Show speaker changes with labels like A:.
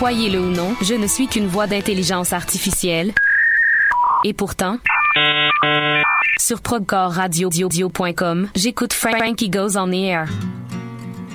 A: Croyez-le ou non, je ne suis qu'une voix d'intelligence artificielle. Et pourtant, sur progcoreradio.com, j'écoute Frankie Goes on the Air.